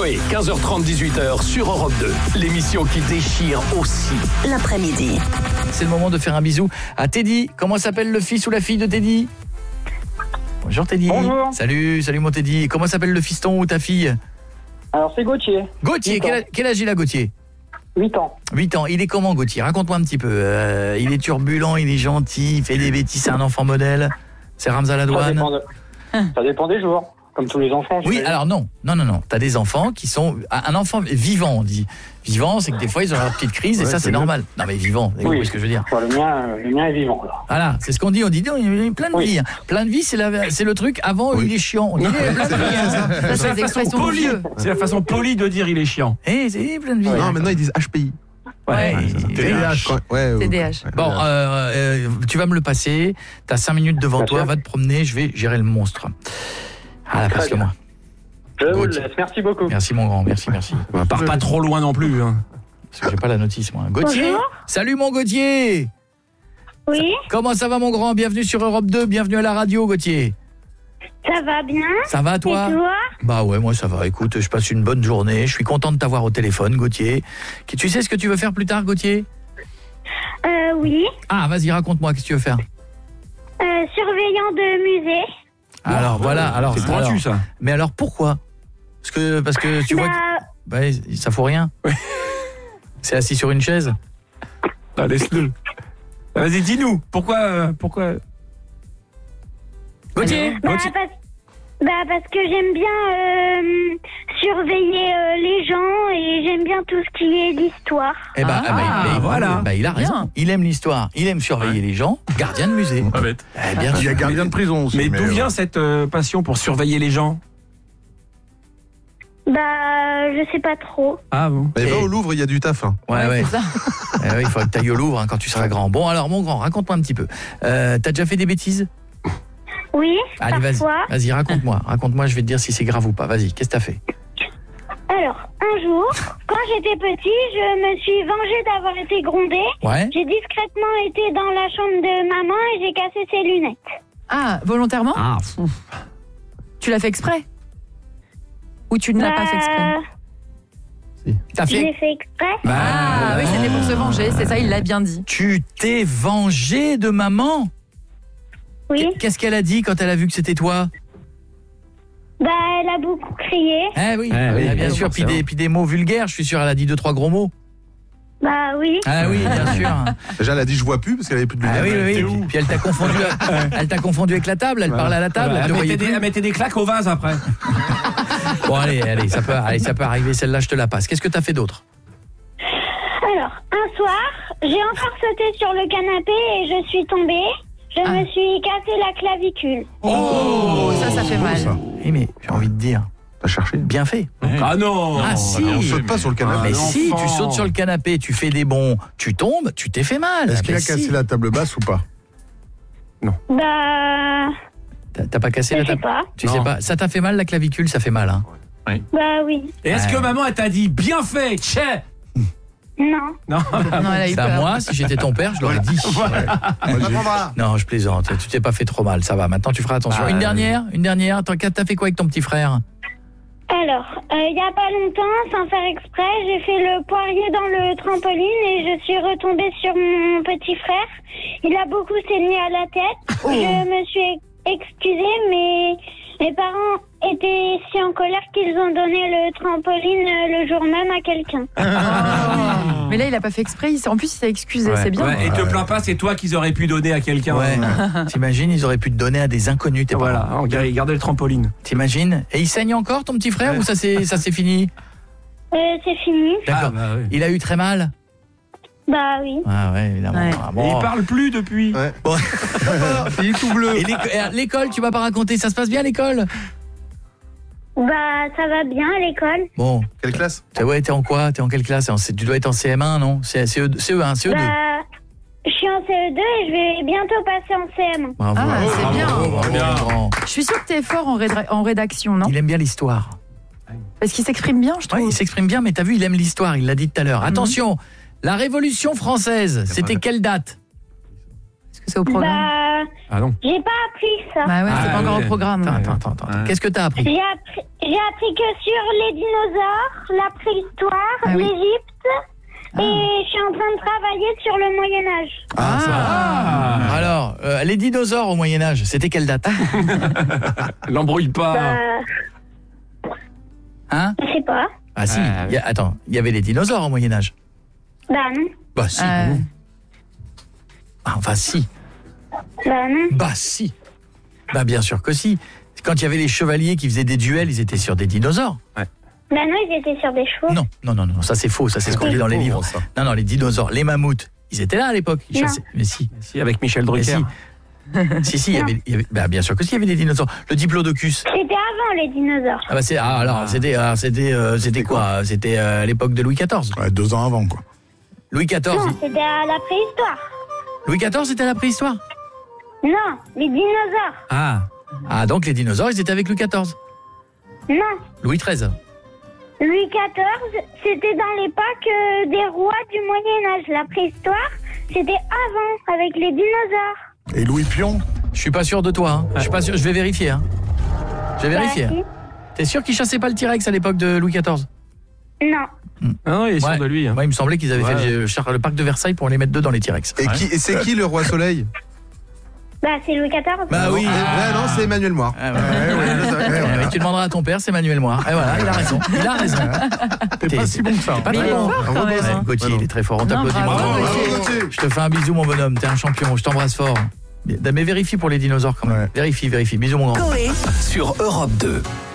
Coé, 15h30, 18h sur Europe 2. L'émission qui déchire aussi l'après-midi. C'est le moment de faire un bisou à Teddy. Comment s'appelle le fils ou la fille de Teddy? Bonjour Teddy. Bonjour. Salut mon Teddy. Comment s'appelle le fiston ou ta fille? Alors c'est Gauthier. Gauthier, quel âge il a Gauthier? 8 ans. 8 ans. Il est comment Gauthier? Raconte-moi un petit peu. Il est turbulent, il est gentil, il fait des bêtises, c'est un enfant modèle. C'est Ramza Ladouane. Ça dépend des jours, comme tous les enfants. Oui, alors non. T'as des enfants qui sont... Un enfant vivant, on dit. Vivant, c'est que des fois, ils ont leur petite crise et ça, c'est normal. Non, mais vivant, vous voyez ce que je veux dire. Le mien est vivant, là. Voilà, c'est ce qu'on dit. On dit, il y a plein de vie. Plein de vie, c'est le truc. Avant, il est chiant. On dit, il y a plein de vie. C'est la façon polie. C'est la façon polie de dire il est chiant. C'est plein de vie. Non, maintenant, ils disent HPI. Ouais, TDAH. Bon, tu vas me le passer. T'as 5 minutes devant toi. Va te promener. Je vais gérer le monstre. Ah, passe-le-moi. Je vous le laisse. Merci beaucoup. Merci, mon grand. Merci. Pars pas trop loin non plus. Hein. Parce que j'ai pas la notice, moi. Gauthier. Bonjour. Salut, mon Gauthier. Oui. Comment ça va, mon grand? Bienvenue sur Europe 2. Bienvenue à la radio, Gauthier. Ça va bien. Ça va, toi? Et toi? Bah ouais, moi ça va. Écoute, je passe une bonne journée. Je suis content de t'avoir au téléphone, Gauthier. Tu sais ce que tu veux faire plus tard, Gauthier? Oui. Ah, vas-y, raconte-moi, qu'est-ce que tu veux faire? Surveillant de musée. Alors, voilà. C'est pointu, ça. Mais alors, pourquoi? Parce que tu vois que... ça fout rien. C'est assis sur une chaise. Ah, laisse-le. Vas-y, dis-nous. Pourquoi Gauthier. Parce que j'aime bien surveiller les gens et j'aime bien tout ce qui est l'histoire. Voilà. Il a raison. Il aime l'histoire. Il aime surveiller les gens. Gardien de musée. Pas bête. Bien Il y a gardien de prison aussi. Mais d'où vient cette passion pour surveiller les gens? Je sais pas trop. Ah bon. Mais va au Louvre, il y a du taf. Hein. Ouais. Il faut que tu ailles au Louvre quand tu seras grand. Bon, alors, mon grand, raconte-moi un petit peu. T'as déjà fait des bêtises? Oui, allez, parfois. Vas-y, raconte-moi. Raconte-moi, je vais te dire si c'est grave ou pas. Vas-y, qu'est-ce que t'as fait? Alors, un jour, quand j'étais petit, je me suis vengée d'avoir été grondée. Ouais. J'ai discrètement été dans la chambre de maman et j'ai cassé ses lunettes. Ah, volontairement? Ah, Tu l'as fait exprès? Ou tu ne l'as pas fait exprès? T'as Je l'ai fait? fait exprès. Oui, c'était pour se venger, c'est ça, il l'a bien dit. Tu t'es vengé de maman? Oui. Qu'est-ce qu'elle a dit quand elle a vu que c'était toi? Elle a beaucoup crié. Oui, oui, bien sûr. Puis des mots vulgaires, je suis sûr, elle a dit 2-3 gros mots. Oui. Ah oui, bien sûr. Déjà, elle a dit je vois plus parce qu'elle avait plus de lunettes. Oui. Puis elle t'a confondu avec la table, elle parlait à la table, elle te voyait plus. Elle mettait des claques au vase après. Bon, allez, ça peut arriver, celle-là, je te la passe. Qu'est-ce que t'as fait d'autre? Alors, un soir, j'ai encore sauté sur le canapé et je suis tombée. Je me suis cassé la clavicule. Oh, ça fait mal. Mais j'ai envie de dire, T'as cherché? bien fait. Ah non. Ah si. On saute pas sur le canapé. Mais si, l'enfant. tu sautes sur le canapé, tu fais des bonds, tu tombes, tu t'es fait mal. Est-ce qu'il a Mais cassé si. la table basse ou pas? T'as pas cassé la Je sais table? pas. Tu sais pas. Ça t'a fait mal la clavicule, ça fait mal, hein? Oui. Et est-ce que maman, elle t'a dit bien fait, tchè? Non. Non. Non, elle a eu C'est à peur. moi, si j'étais ton père, je l'aurais dit. Non, je plaisante. Tu t'es pas fait trop mal, ça va. Maintenant, tu feras attention. Une dernière. T'as fait quoi avec ton petit frère? Alors, il y a pas longtemps, sans faire exprès, j'ai fait le poirier dans le trampoline et je suis retombée sur mon petit frère. Il a beaucoup saigné à la tête. Je me suis excusée, mais mes parents étaient si en colère qu'ils ont donné le trampoline le jour même à quelqu'un. Mais là, il a pas fait exprès. En plus, il s'est excusé, c'est bien. Ouais, et te plains pas, c'est toi qu'ils auraient pu donner à quelqu'un. Ouais. T'imagines, ils auraient pu te donner à des inconnus, tes Voilà, parents. regardez le trampoline. T'imagines? Et il saigne encore, ton petit frère, ou ça c'est fini? C'est fini. D'accord. Oui. Il a eu très mal? Oui. Ah ouais, évidemment. Ouais. Ah, Et bon. il parle plus depuis. Ouais. Bon. Il est tout bleu. Et l'école, tu m'as pas raconté, ça se passe bien à l'école? Ça va bien à l'école. Bon. Quelle classe? T'es en quoi? T'es en quelle classe? Tu dois être en CM1, non? CE1, CE2. Je suis en CE2 et je vais bientôt passer en CM1. Bravo. Ah, c'est bien. Bravo, grand. Je suis sûre que t'es fort en rédaction, non? Il aime bien l'histoire. Parce qu'il s'exprime bien, je trouve. Ouais, il s'exprime bien, mais t'as vu, il aime l'histoire, il l'a dit tout à l'heure. Attention, la Révolution française, c'était quelle date? Est-ce que c'est au programme? Ah non. J'ai pas appris ça. Bah ouais, c'est pas encore ouais. au programme. Attends. Qu'est-ce que t'as appris? J'ai appris que sur les dinosaures, la préhistoire, Ah oui. l'Égypte, et je suis en train de travailler sur le Moyen-Âge. Alors, les dinosaures au Moyen-Âge, c'était quelle date? L'embrouille pas. Hein? Je sais pas. Ah si, attends, il y avait les dinosaures au Moyen-Âge. Bah non. Bah si. Enfin si. Bah non. Bah si. Bah bien sûr que si. Quand il y avait les chevaliers qui faisaient des duels, ils étaient sur des dinosaures. Bah non, ils étaient sur des chevaux. Non, ça c'est faux, ça c'est ce qu'on dit dans les livres. ça. Non, les dinosaures, les mammouths, ils étaient là à l'époque. Ils Non. chassaient. Mais si. Si, avec Michel Mais Drucker. si, il y avait bah bien sûr que si, il y avait des dinosaures. Le diplodocus. C'était avant les dinosaures. Ah bah c'était quoi? C'était à l'époque de Louis XIV. Ouais, 2 ans avant, quoi. Louis XIV. Non, c'était à la préhistoire. Louis XIV, c'était à la préhistoire. Non, les dinosaures. Ah, donc les dinosaures, ils étaient avec Louis XIV. Non. Louis XIII. Louis XIV, c'était dans l'époque des rois du Moyen-Âge. La préhistoire, c'était avant, avec les dinosaures. Et Louis Pion? Je suis pas sûr de toi, hein. Je suis pas sûr, je vais vérifier, hein. Je vais vérifier. Bah, si. T'es sûr qu'ils chassaient pas le T-Rex à l'époque de Louis XIV? Non. Non, il est sûr Ouais. de lui. Hein. Moi, il me semblait qu'ils avaient fait le parc de Versailles pour les mettre dedans, les T-Rex. Et c'est qui le roi Soleil? Bah, c'est Louis XIV. Bah oui. Non, c'est Emmanuel Moir. Ah, ouais. Tu demanderas à ton père, c'est Emmanuel Moir. Et voilà, il a raison. T'es pas si bon que ça. T'es pas Mais très il est bon. fort quand même. Ouais, Gauthier, il est très fort. On t'applaudit. bravo. Bravo. Je te fais un bisou, mon bonhomme. T'es un champion. Je t'embrasse fort. Mais vérifie pour les dinosaures quand même. Ouais. Vérifie. Bisous, mon grand. Sur Europe 2.